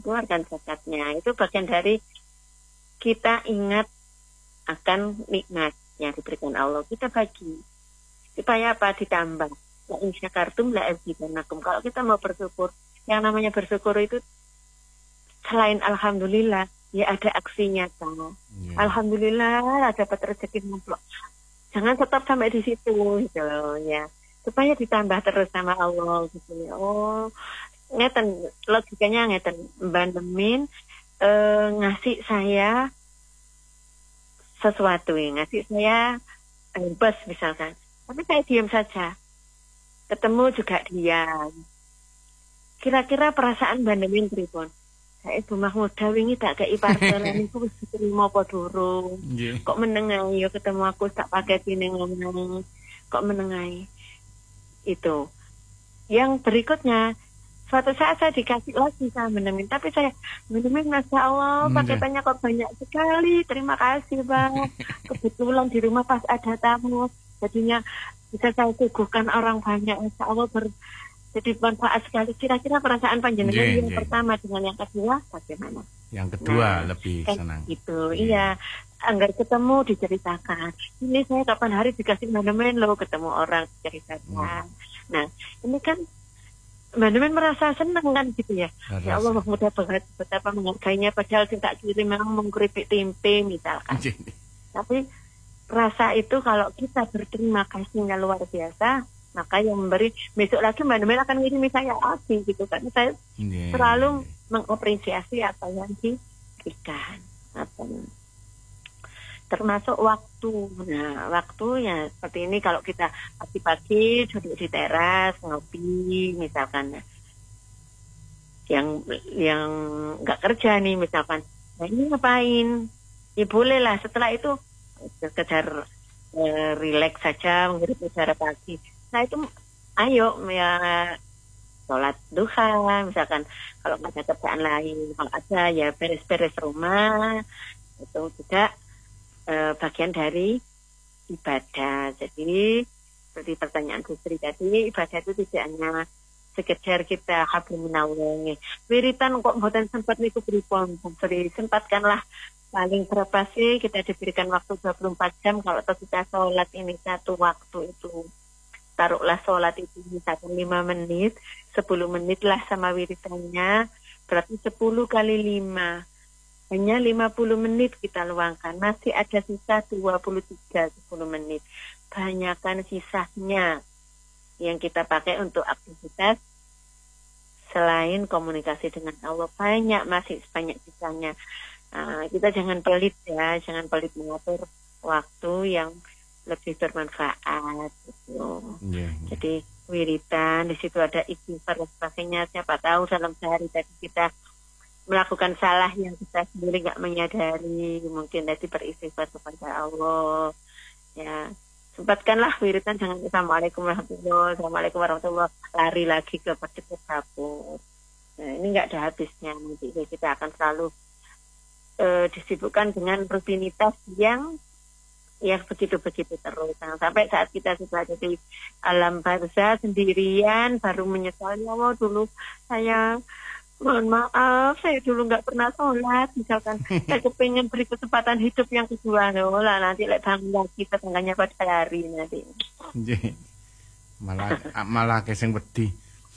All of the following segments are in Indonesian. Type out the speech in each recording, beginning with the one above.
keluarkan zakatnya. Itu bagian dari kita ingat akan nikmat yang diberikan Allah, kita bagi. Supaya apa? Ditambah. La in syakartum la azidannakum. Kalau kita mau bersyukur, yang namanya bersyukur itu selain alhamdulillah, ya ada aksinya kan. Yeah. Alhamdulillah dapat rezeki nomplok. Jangan tetap sampai di situ gitu loh ya. Supaya ditambah terus sama Allah gitu ya. Oh, ngeten logikanya ngeten, Mbak Nemin ngasih saya sesuatu, ngasih saya bus misalkan. Tapi saya diam saja. Ketemu juga diam. Kira-kira perasaan Mbak Nemin pripun? Saya Ibu Mahmudah wingi tak kei parcel niku wis diterima apa durung. Kok menengai yo ketemu aku tak pakai ini ngomong. Kok menengai. Itu. Yang berikutnya, suatu saat saya dikasih lagi sama Mbak Nemin, tapi saya Mbak Nemin, Masya Allah paketannya kok banyak sekali, terima kasih Bang. Kebetulan di rumah pas ada tamu, jadinya bisa saya suguhkan orang banyak, Masya Allah jadi manfaat sekali. Kira-kira perasaan panjenengan yang pertama dengan yang kedua bagaimana? Yang kedua lebih senang. Gitu, iya. Anggar ketemu diceritakan. Ini saya kapan hari dikasih Mbak Nemin loh, ketemu orang diceritakan. Nah, ini kan Mbak Nemin merasa senang kan gitu ya. Ya Allah mudah banget betapa menghargainya, padahal tak kirim memang mengkeripik tempe misalkan. Tapi rasa itu kalau kita berterima kasihnya luar biasa, maka yang memberi besok lagi Mbak Nemin akan ngirim saya lagi gitu kan. Saya selalu mengapresiasi apa yang diberikan. Termasuk waktu. Nah, waktunya seperti ini kalau kita pagi-pagi duduk di teras ngopi misalkan, yang nggak kerja nih misalkan, nah ini ngapain? Ya boleh lah, setelah itu sekedar rileks saja mengirim udara pagi. Nah itu ayo ya sholat duha misalkan, kalau nggak ada kerjaan lain, kalau ada ya beres-beres rumah, itu juga bagian dari ibadah. Jadi seperti pertanyaan Gusri tadi, ibadah itu tidak hanya sekedar kita hablum minallah. Wiritan kok mboten sempat niku pripun Gusri, sempatkanlah. Paling berapa sih kita diberikan waktu 24 jam, kalau kita sholat ini satu waktu itu, taruhlah sholat itu misalkan 5 menit, 10 menit lah sama wiritannya, berarti 10 kali 5. Hanya 50 menit kita luangkan, masih ada sisa 23, 10 menit. Banyakkan sisanya yang kita pakai untuk aktivitas selain komunikasi dengan Allah. Masih banyak sisanya. Kita jangan pelit ya, jangan pelit mengatur waktu yang lebih bermanfaat gitu. Jadi wiritan, di situ ada istighfar dan sebagainya. Siapa tahu dalam sehari tadi kita melakukan salah yang kita sendiri nggak menyadari, mungkin tadi beristighfar kepada Allah. Ya, sempatkanlah wiritan, jangan Assalamualaikum warahmatullahi, lari lagi ke percepat dapur. Nah, ini nggak ada habisnya, nanti kita akan selalu disibukkan dengan rutinitas yang begitu-begitu terus. Sampai saat kita sudah jadi alam barzah sendirian, baru menyesal, ya Allah dulu saya mohon maaf, saya dulu nggak pernah sholat misalkan. Saya kepengen beri kesempatan hidup yang kedua, lah nanti bangun lagi tetangganya pada hari nanti. malah keseng wedi.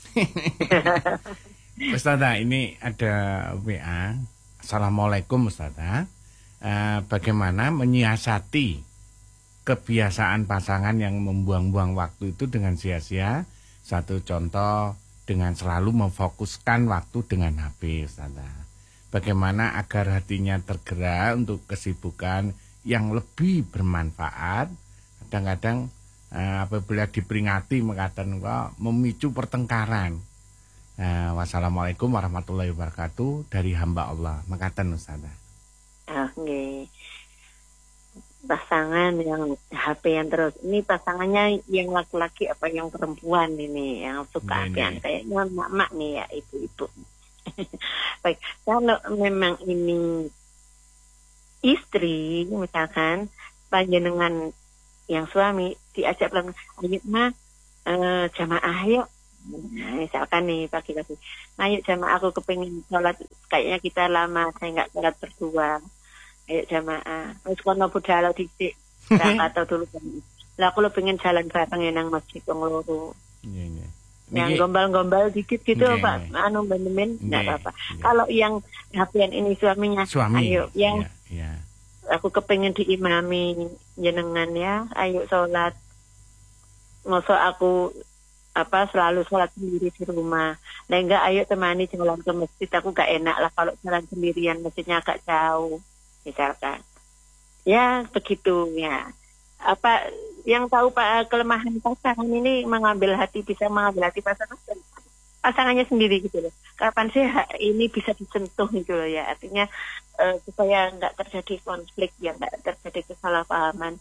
Ustazah, ini ada WA. Assalamualaikum Ustazah. Bagaimana menyiasati kebiasaan pasangan yang membuang-buang waktu itu dengan sia-sia? Satu contoh, dengan selalu memfokuskan waktu dengan HP, Ustazah. Bagaimana agar hatinya tergerak untuk kesibukan yang lebih bermanfaat? Kadang-kadang apabila diperingati mengatakan memicu pertengkaran. Wassalamualaikum warahmatullahi wabarakatuh, dari hamba Allah. Mengatakan Ustazah. Oke. Pasangan yang HP yang terus, ini pasangannya yang laki-laki apa yang perempuan ini yang suka yang kayaknya mak-mak nih ya, ibu-ibu. Baik, kalau memang ini istri misalkan, panjenengan yang suami diajak bilang, ayo jamaah yuk Nah, misalkan nih pagi-pagi, ayo jamaah aku kepengin sholat, kayaknya kita lama saya nggak sholat berdua. Ayo jamaah, wis kono budal dhisik, atau dulu kan. Lah aku lo pengen jalan bareng nang masjid wong loro. Iya. Yang gombal-gombal dikit gitu Pak, anu benemin nggak apa-apa. Kalau yang HP-an ini suami, ayo yang aku kepengen diimami jenengan ya, ayo sholat. Masa aku selalu sholat sendiri di rumah. Nah enggak, ayo temani jalan ke masjid. Aku gak enak lah kalau jalan sendirian, masjidnya agak jauh misalkan. Ya begitu ya. Apa yang tahu Pak kelemahan pasangan ini bisa mengambil hati pasangannya sendiri gitu loh. Kapan sih ini bisa disentuh gitu loh ya. Artinya supaya nggak terjadi konflik, ya nggak terjadi kesalahpahaman.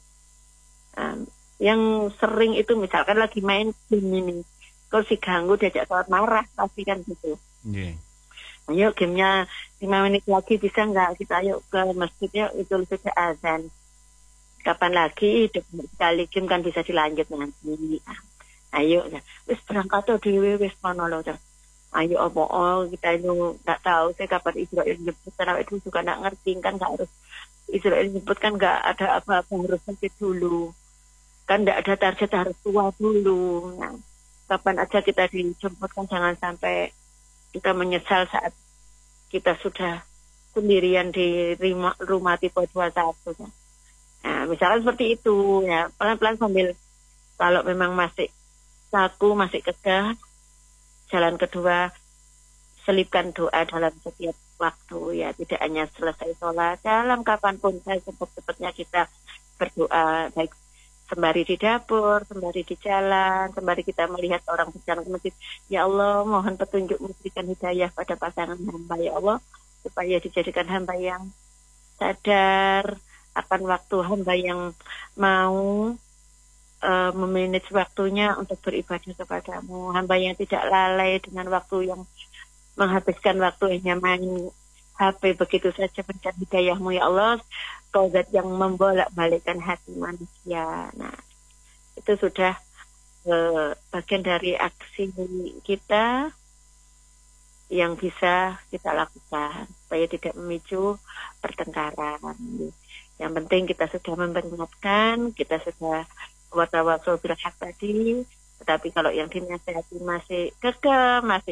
Yang sering itu misalkan lagi main game ini, kalau si ganggu diajak sholat marah pasti kan gitu. Ayo gamenya 5 menit lagi bisa nggak, kita ayo ke masjid ya, itu sudah azan. Kapan lagi sekali game kan bisa dilanjut nanti. Ayo ya, wis berangkat tuh dewe wis kono lho. Ayo kita itu nggak tahu saya kapan Israel jemput, karena itu juga nggak ngerti kan, nggak harus Israel jemput kan, nggak ada apa-apa, harus sakit dulu. Kan tidak ada target harus tua dulu. Nah, kapan aja kita dijemput kan, jangan sampai kita menyesal saat kita sudah sendirian di rumah tipe 21. Nah, misalnya seperti itu ya, pelan-pelan sambil, kalau memang masih kaku, masih kekeh, jalan kedua, selipkan doa dalam setiap waktu ya, tidak hanya selesai sholat, dalam kapanpun cepat-cepatnya kita berdoa, baik sembari di dapur, sembari di jalan, sembari kita melihat orang berjalan ke masjid. Ya Allah, mohon petunjuk, memberikan hidayah pada pasangan hamba, ya Allah, supaya dijadikan hamba yang sadar akan waktu, hamba yang mau memanage waktunya untuk beribadah kepadamu, hamba yang tidak lalai dengan waktu, yang menghabiskan waktu hanya main HP begitu saja, berikan hidayahmu ya Allah, Kau zat yang membolak-balikkan hati manusia. Nah, itu sudah bagian dari aksi kita yang bisa kita lakukan supaya tidak memicu pertengkaran. Yang penting kita sudah memperingatkan, kita sudah watawasau bil haq tadi. Tetapi kalau yang dinasihati masih kekeh, masih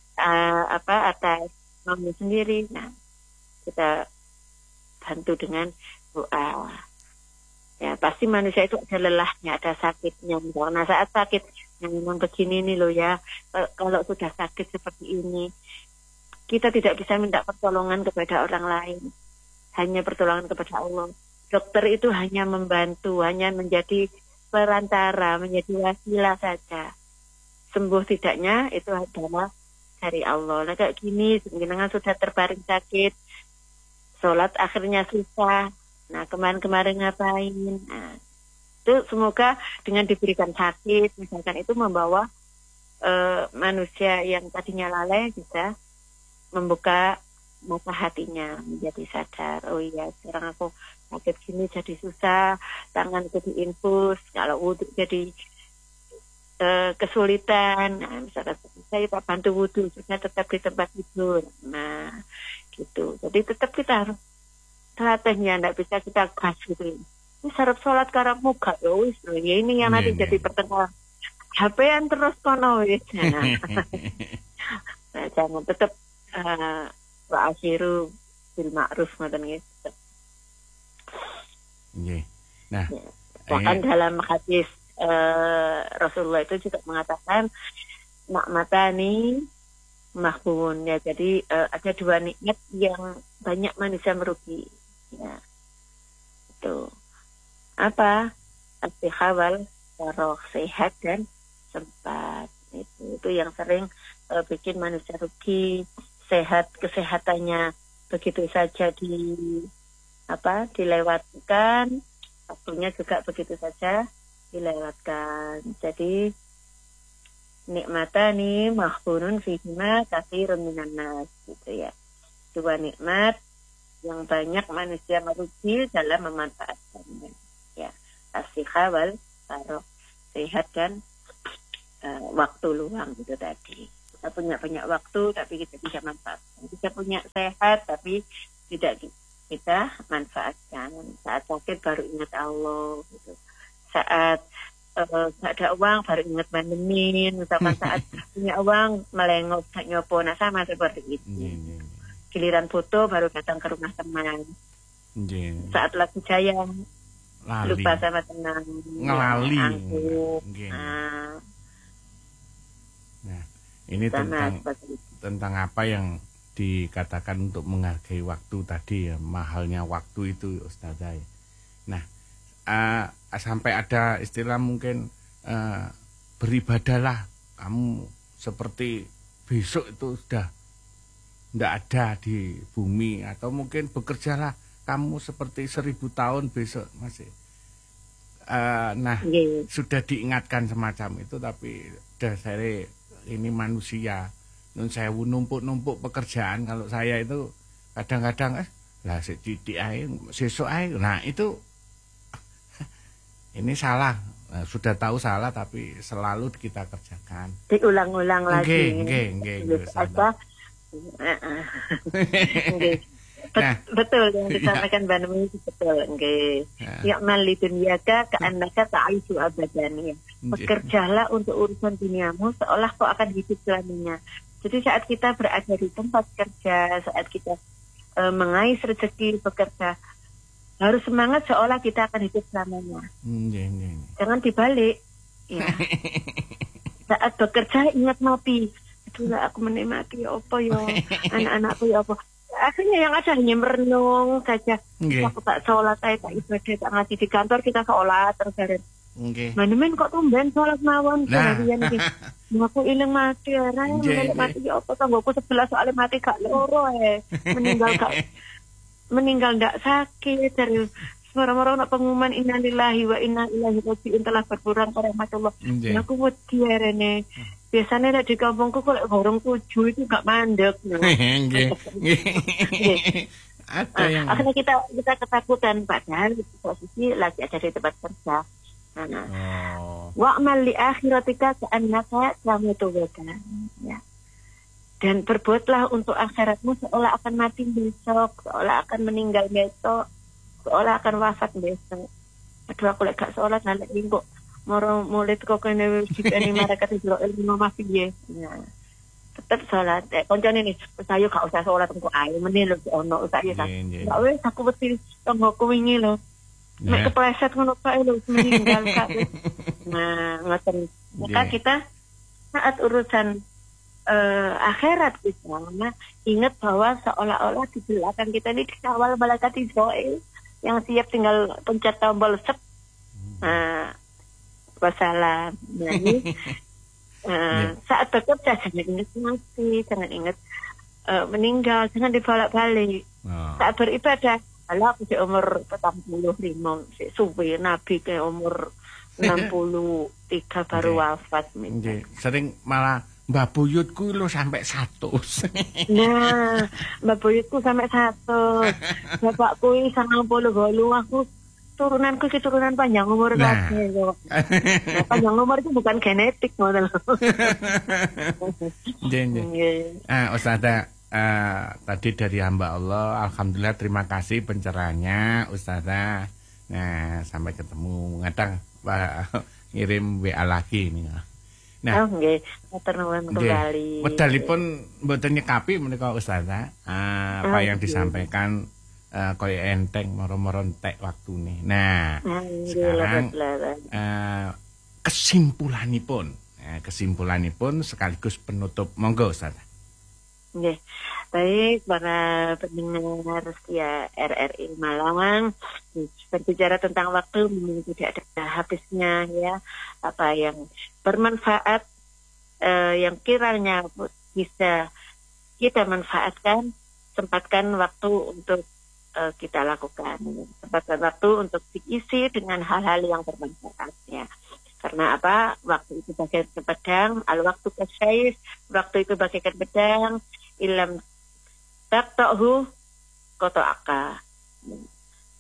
atas maunya sendiri, nah kita bantu dengan doa. Ya, pasti manusia itu ada lelahnya, ada sakitnya. Nah, saat sakit, yang memang begini nih loh ya, kalau sudah sakit seperti ini, kita tidak bisa minta pertolongan kepada orang lain, hanya pertolongan kepada Allah. Dokter itu hanya membantu, hanya menjadi perantara, menjadi wasilah saja. Sembuh tidaknya itu adalah dari Allah. Nah, kayak gini, dengan sudah terbaring sakit, sholat akhirnya susah. Nah, kemarin ngapain? Nah, itu semoga dengan diberikan sakit, misalkan, itu membawa manusia yang tadinya lalai bisa membuka mata hatinya, menjadi sadar. Oh iya, sekarang aku sakit gini jadi susah, tanganku diinfus, kalau wudhu jadi kesulitan. Nah, misalkan saya tak bantu wudhu, supaya tetap di tempat tidur. Nah, gitu. Jadi tetap kita harus telatennya, tidak bisa kita gas gitu. Ini sarap sholat karena muka, ya ini yang nanti jadi pertengkaran. HP-an terus kono wis. Nah, jangan, tetap wa akhiru bil ma'ruf ngoten nggih. Nggih. Nah, bahkan dalam hadis Rasulullah itu juga mengatakan nikmatani mahbun, ya. Jadi ada dua nikmat yang banyak manusia merugi, ya. Itu apa? As-sihawal waroh, sehat dan sempat. Itu yang sering bikin manusia rugi. Sehat, kesehatannya begitu saja dilewatkan, waktunya juga begitu saja dilewatkan. Jadi nikmatani mahbunun fihima katsirun minan nas, gitu ya. Dua nikmat yang banyak manusia merugi dalam memanfaatkannya, ya. As-siha wal faragh, sehat dan waktu luang itu tadi. Kita punya banyak waktu tapi kita bisa manfaatkan. Kita punya sehat tapi tidak kita manfaatkan. Saat sakit baru ingat Allah gitu. Saat nggak ada uang baru ingat mandemin. Misalkan saat punya uang melengok tak nyopo. Nah sama seperti itu. Giliran foto baru datang ke rumah teman. Saat lagi sayang lupa sama teman. Ngelali. Nah, ini tentang apa yang dikatakan untuk menghargai waktu tadi ya, mahalnya waktu itu Ustazah. Nah, sampai ada istilah mungkin beribadahlah kamu seperti besok itu sudah tidak ada di bumi, atau mungkin bekerjalah kamu seperti 1000 tahun besok masih. Sudah diingatkan semacam itu, tapi dasarnya ini manusia nun sewu numpuk pekerjaan. Kalau saya itu kadang-kadang lah sithik ae sesuk ae. Nah itu ini salah. Sudah tahu salah tapi selalu kita kerjakan. Diulang-ulang lagi. Nggih. Betul yang disampaikan Mbak Numi itu betul. Nggih. Ya'mal li dunyaka ka'annaka ta'ishu abadan. Bekerjalah untuk urusan duniamu seolah kau akan hidup selamanya. Jadi saat kita berada di tempat kerja, saat kita mengais rezeki bekerja, harus semangat seolah kita akan hidup selamanya. Jangan dibalik. Ya. Saat bekerja ingat ngopi. Itulah aku menikmati apa ya, anak-anakku ya apa. Akhirnya yang ada hanya merenung saja. Aku tak sholat, tak ibadah, tak ngaji di kantor, kita sholat terus. Manemen kok tumben sholat mawon. Aku ilang mati orang, mati ya apa, tanggoku 11 soalnya mati gak loro meninggal ndak sakit. Dari orang-orang nak pengumuman innalillahi wa inna ilaihi raji'un telah berkurang rahmatullah. Aku wedi rene. Biasanya di kampungku kalau gorong 7 itu gak mandek. Akhirnya kita ketakutan padahal posisi lagi ada di tempat kerja. Wa'mal li akhiratika ka'annaka tamutu ghadan. Ya. Dan berbuatlah untuk akhiratmu seolah akan mati besok, seolah akan meninggal besok, seolah akan wafat besok. Aduh aku lek gak sholat nalek minggu. Moro mulai kok kene dikene malaikat Israil mama piye. Nah. Tetap sholat. Koncone ini saya gak usah sholat engko ae meneh lho ono saya ta. Ya wis aku wedi tanggoku wingi lho. Nek kepleset ngono kae lho meninggal kak. Nah, ngoten. Maka kita saat urusan akhirat kita ingat bahwa seolah-olah di belakang kita ini dikawal malaikat Israil yang siap tinggal pencet tombol sep. Wassalam. Jadi saat bekerja jangan ingat mati, jangan ingat meninggal, jangan dibolak-balik. Saat beribadah, kalau aku di umur 45, suwe Nabi ke umur 63 baru wafat. Sering malah Mbak Buyutku lo sampai 100. Nah, Mbak Buyutku sampai 100. Bapakku ini 98, aku turunanku itu turunan panjang umur kabeh kok. Panjang umur itu bukan genetik ngono lho. Ustazah, tadi dari hamba Allah, alhamdulillah terima kasih pencerahannya Ustazah. Nah, sampai ketemu. Ngadang ngirim WA lagi nih. Nah, nggih, matur nuwun kembali. Wedalipun mboten nyekapi menika Ustazah. Apa yang disampaikan kaya enteng moro-moro entek waktune. Nah, sekarang kesimpulanipun sekaligus penutup monggo Ustaz. Nggih. Baik, para pendengar setia RRI Malang, berbicara tentang waktu memang tidak ada habisnya ya. Apa yang bermanfaat yang kiranya bisa kita manfaatkan, sempatkan waktu untuk kita lakukan. Sempatkan waktu untuk diisi dengan hal-hal yang bermanfaat ya. Karena apa? Waktu itu bagaikan pedang, al-waktu kasyais, waktu itu bagaikan pedang, ilam taqta'hu qata'aka.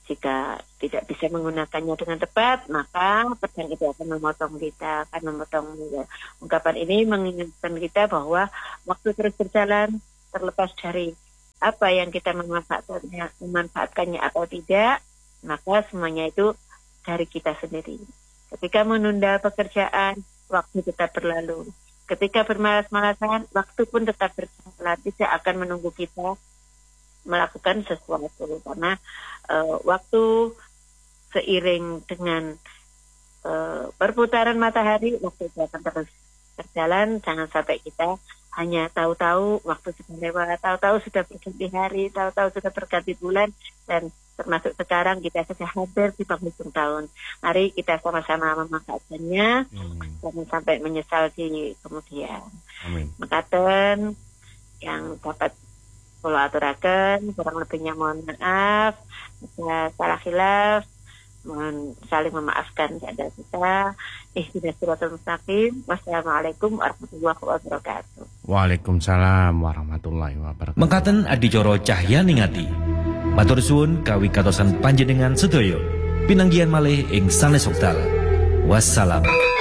Jika tidak bisa menggunakannya dengan tepat, maka pedang itu akan memotong kita, akan memotong. Ungkapan ini mengingatkan kita bahwa waktu terus berjalan, terlepas dari apa yang kita memanfaatkannya atau tidak, maka semuanya itu dari kita sendiri. Ketika menunda pekerjaan, waktu tetap berlalu. Ketika bermalas-malasan, waktu pun tetap berjalan, tidak akan menunggu kita melakukan sesuatu, karena waktu seiring dengan perputaran matahari, waktu itu akan terus berjalan. Jangan sampai kita hanya tahu-tahu waktu sudah lewat, tahu-tahu sudah berganti hari, tahu-tahu sudah berganti bulan, dan termasuk sekarang kita sudah hampir di penghujung tahun. Mari kita sama-sama memanfaatkannya, jangan sampai menyesal di kemudian. Amin. Mekaten yang dapat kula aturaken, kurang lebihnya mohon maaf, ada salah khilaf, mohon saling memaafkan kepada kita. Ihdinas siratal mustaqim. Wassalamualaikum warahmatullahi wabarakatuh. Waalaikumsalam warahmatullahi wabarakatuh. Mekaten adicara Cahyaning Ati. Matur suwun kawigatosan panjenengan sedaya. Pinanggihan malih ing sanes wekdal. Wassalam.